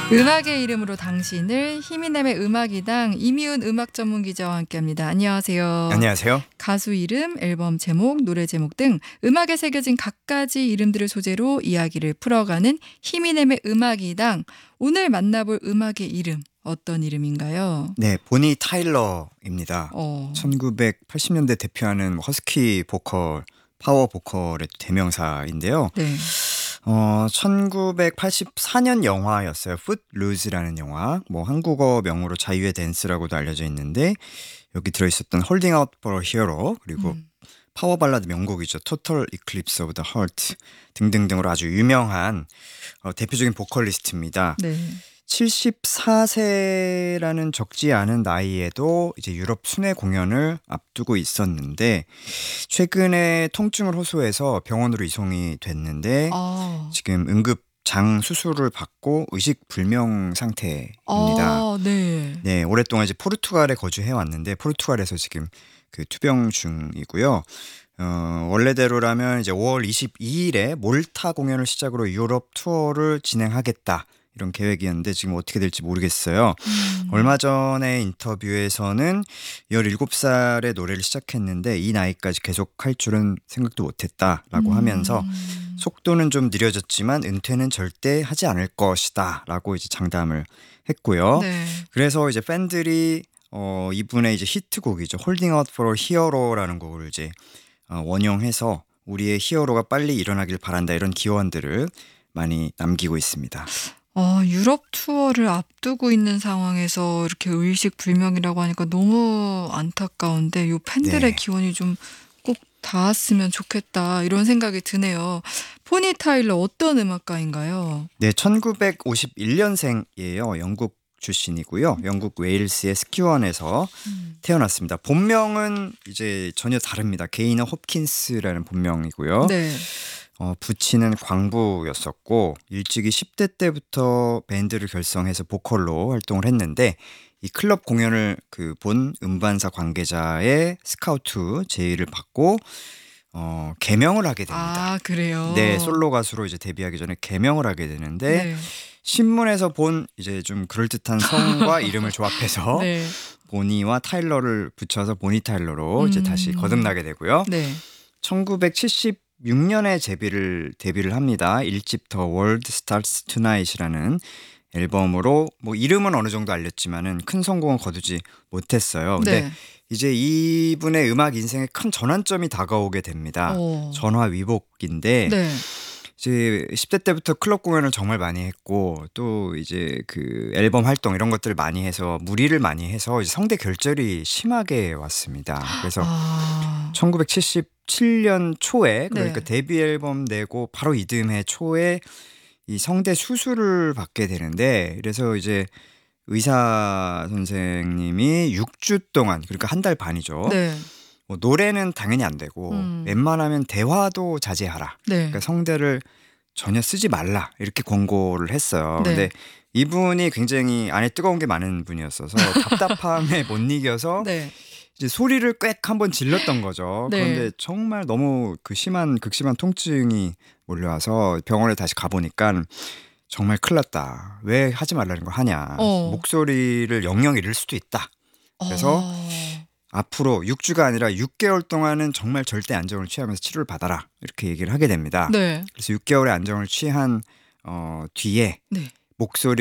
음악의 이름으로 당신을 히미넴의 음악이당 이미훈 음악 전문 기자와 함께합니다. 안녕하세요. 안녕하세요. 가수 이름, 앨범 제목, 노래 제목 등 음악에 새겨진 갖가지 이름들을 소재로 이야기를 풀어가는 히미넴의 음악이당. 오늘 만나볼 음악의 이름 어떤 이름인가요? 네, 보니 타일러입니다. 1980년대 대표하는 허스키 보컬, 파워 보컬의 대명사인데요. 네. 1984년 영화였어요. 풋루즈라는 영화. 한국어 명으로 자유의 댄스라고도 알려져 있는데 여기 들어있었던 Holding Out for a Hero 그리고 파워 발라드 명곡이죠. Total Eclipse of the Heart 등등등으로 아주 유명한 대표적인 보컬리스트입니다. 네. 74세라는 적지 않은 나이에도 이제 유럽 순회 공연을 앞두고 있었는데 최근에 통증을 호소해서 병원으로 이송이 됐는데 지금 응급 장 수술을 받고 의식 불명 상태입니다. 네. 오랫동안 이제 포르투갈에 거주해 왔는데 포르투갈에서 지금 그 투병 중이고요. 원래대로라면 이제 5월 22일에 몰타 공연을 시작으로 유럽 투어를 진행하겠다. 이런 계획이었는데 지금 어떻게 될지 모르겠어요. 얼마 전에 인터뷰에서는 17살의 노래를 시작했는데 이 나이까지 계속 할 줄은 생각도 못했다라고 하면서 속도는 좀 느려졌지만 은퇴는 절대 하지 않을 것이다 라고 이제 장담을 했고요. 네. 그래서 이제 팬들이 이분의 이제 히트곡이죠. Holding Out for a Hero라는 곡을 이제 원용해서 우리의 히어로가 빨리 일어나길 바란다 이런 기원들을 많이 남기고 있습니다. 유럽 투어를 앞두고 있는 상황에서 이렇게 의식불명이라고 하니까 너무 안타까운데 요 팬들의 기원이 좀 꼭 닿았으면 좋겠다 이런 생각이 드네요. 포니 타일러 어떤 음악가인가요? 네, 1951년생이에요. 영국 출신이고요. 영국 웨일스의 스키원에서 태어났습니다. 본명은 이제 전혀 다릅니다. 게이너 홉킨스라는 본명이고요. 네. 부친은 광부였었고 일찍이 10대 때부터 밴드를 결성해서 보컬로 활동을 했는데 이 클럽 공연을 본 음반사 관계자의 스카우트 제의를 받고 개명을 하게 됩니다. 아, 그래요? 네, 솔로 가수로 이제 데뷔하기 전에 개명을 하게 되는데 네. 신문에서 본 이제 좀 그럴듯한 성과 이름을 조합해서 네. 보니와 타일러를 붙여서 보니 타일러로 이제 다시 거듭나게 되고요. 네. 1976년에 데뷔를 합니다. 1집 더 월드 스타트스 투나잇이라는 앨범으로 이름은 어느 정도 알렸지만은 큰 성공은 거두지 못했어요. 근데 네. 이제 이분의 음악 인생에 큰 전환점이 다가오게 됩니다. 전화위복인데 네. 이제 10대 때부터 클럽 공연을 정말 많이 했고 또 이제 그 앨범 활동 이런 것들을 많이 해서 무리를 많이 해서 이제 성대 결절이 심하게 왔습니다. 그래서 1977년 초에 그러니까 데뷔 앨범 내고 바로 이듬해 초에 이 성대 수술을 받게 되는데 그래서 이제 의사 선생님이 6주 동안 그러니까 한 달 반이죠. 네. 노래는 당연히 안 되고 웬만하면 대화도 자제하라. 네. 그러니까 성대를 전혀 쓰지 말라 이렇게 권고를 했어요. 네. 근데 이분이 굉장히 안에 뜨거운 게 많은 분이었어서 답답함에 못 이겨서 네. 이제 소리를 꽥 한번 질렀던 거죠. 네. 그런데 정말 너무 극심한 통증이 몰려와서 병원에 다시 가보니까 정말 큰일 났다. 왜 하지 말라는 걸 하냐. 목소리를 영영 잃을 수도 있다. 그래서 앞으로 6주가 아니라 6개월 동안은 정말 절대 안정을 취하면서 치료를 받아라. 이렇게 얘기를 하게 됩니다. 네. 그래서 6개월의 안정을 취한 뒤에 목소리